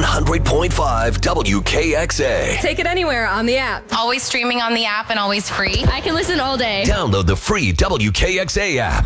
100.5 WKXA. Take it anywhere on the app. Always streaming on the app and always free. I can listen all day. Download the free WKXA app.